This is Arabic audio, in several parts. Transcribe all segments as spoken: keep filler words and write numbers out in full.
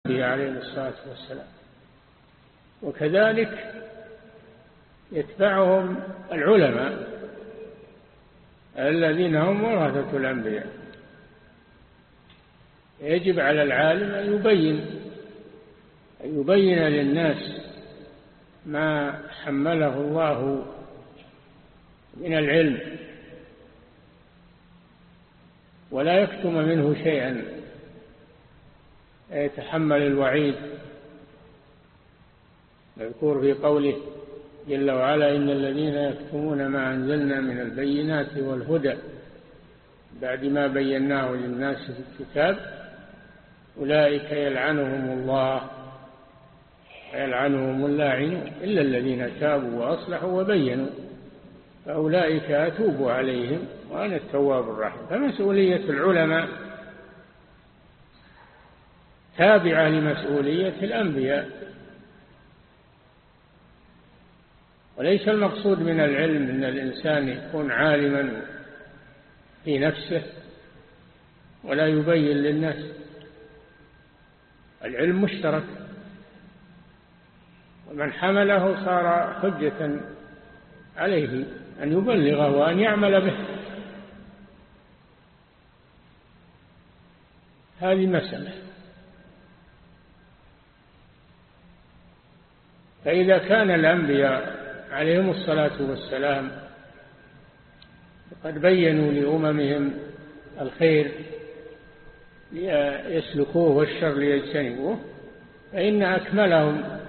عليه الصلاة والسلام. وكذلك يتبعهم العلماء الذين هم ورثة الأنبياء. يجب على العالم أن يبين أن يبين للناس ما حمله الله من العلم، ولا يكتم منه شيئا، يتحمل الوعيد. نذكر في قوله جل وعلا: إن الذين يكتمون ما أنزلنا من البينات والهدى بعد ما بيناه للناس في الكتاب أولئك يلعنهم الله يلعنهم اللاعنون إلا الذين تابوا وأصلحوا وبينوا فأولئك أتوب عليهم وأنا التواب الرحيم. فمسؤولية العلماء تابعة لمسؤولية الأنبياء. وليس المقصود من العلم أن الإنسان يكون عالما في نفسه ولا يبين للناس. العلم مشترك، ومن حمله صار حجة عليه أن يبلغه وأن يعمل به. هذه مسألة. فإذا كان الأنبياء عليهم الصلاة والسلام قد بينوا لأممهم الخير ليسلكوه والشر ليجتنبوه، فإن أكملهم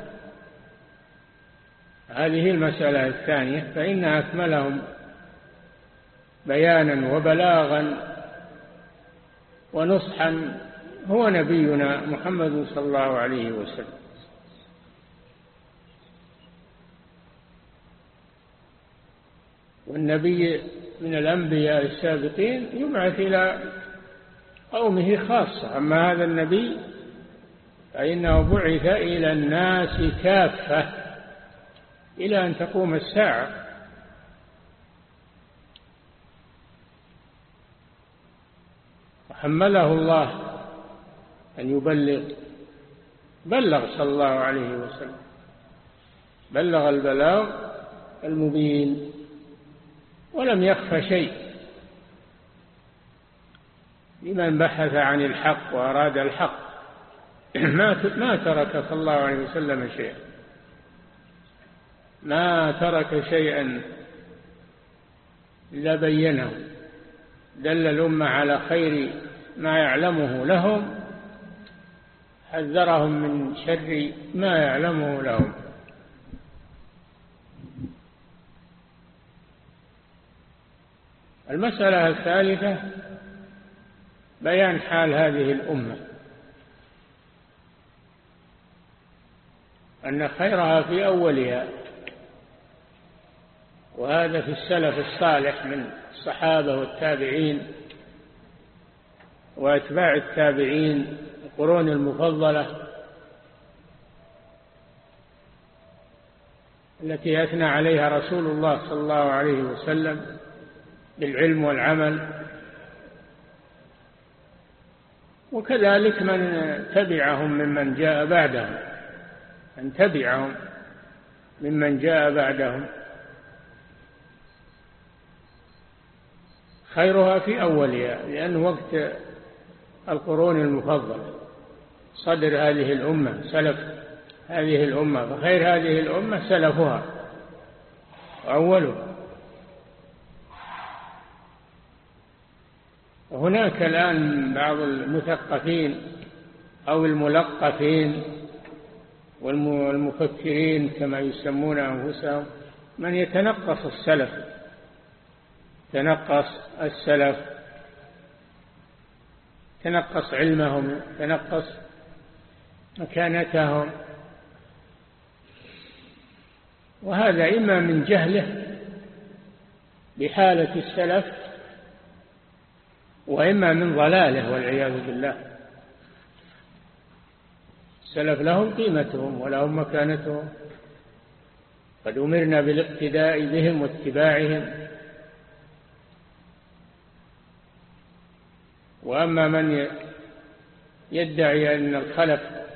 هذه المسألة الثانية فإن أكملهم بيانا وبلاغا ونصحا هو نبينا محمد صلى الله عليه وسلم. والنبي من الأنبياء السابقين يبعث إلى قومه خاصة، أما هذا النبي فإنه بعث إلى الناس كافة إلى أن تقوم الساعة. وحمله الله أن يبلغ، بلغ صلى الله عليه وسلم، بلغ البلاغ المبين ولم يخف شيء لمن بحث عن الحق وأراد الحق. ما ترك صلى الله عليه وسلم شيئا، ما ترك شيئا إلا بينه، دل الأمة على خير ما يعلمه لهم، حذرهم من شر ما يعلمه لهم. المسألة الثالثة بيان حال هذه الأمة، أن خيرها في أولها، وهذا في السلف الصالح من الصحابة والتابعين وأتباع التابعين القرون المفضلة التي أثنى عليها رسول الله صلى الله عليه وسلم بالعلم والعمل، وكذلك من تبعهم ممن جاء بعدهم، من تبعهم ممن جاء بعدهم. خيرها في أولها، لأن وقت القرون المفضلة صدر هذه الأمة، سلف هذه الأمة، فخير هذه الأمة سلفها وأولها. وهناك الآن بعض المثقفين أو الملقفين والمفكرين كما يسمون أنفسهم من يتنقص السلف، تنقص السلف، تنقص علمهم، تنقص مكانتهم، وهذا إما من جهله بحالة السلف وإما من ضلاله والعياذ بالله. السلف لهم قيمتهم ولهم مكانتهم، قد أمرنا بالاقتداء بهم واتباعهم. وأما من يدعي أن الخلف